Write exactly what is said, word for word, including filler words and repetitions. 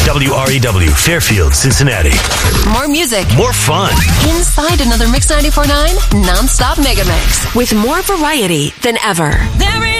W R E W, Fairfield, Cincinnati. More music. More fun. Inside another Mix ninety-four point nine non-stop mega mix with more variety than ever. There is